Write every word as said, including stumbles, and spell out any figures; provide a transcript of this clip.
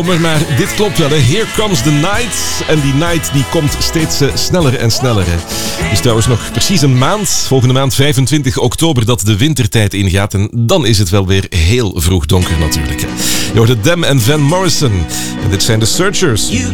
Maar dit klopt wel, hè. Here comes the night. En die night die komt steeds uh, sneller en sneller. Hè. Het is trouwens nog precies een maand, volgende maand vijfentwintig oktober, dat de wintertijd ingaat. En dan is het wel weer heel vroeg donker natuurlijk. Hè. Je hoort Dem en Van Morrison. En dit zijn de Searchers.